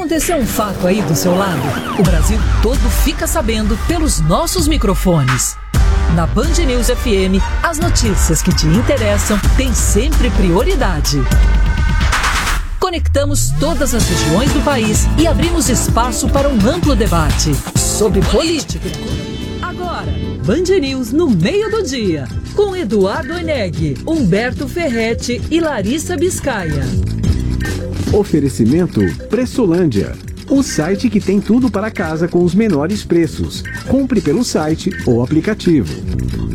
aconteceu um fato aí do seu lado, o Brasil todo fica sabendo pelos nossos microfones. Na Band News FM, as notícias que te interessam têm sempre prioridade. Conectamos todas as regiões do país e abrimos espaço para um amplo debate sobre política. Agora, Band News no meio do dia, com Eduardo Eneg, Humberto Ferretti e Larissa Biscaia. Oferecimento Pressolândia, o site que tem tudo para casa com os menores preços. Compre pelo site ou aplicativo.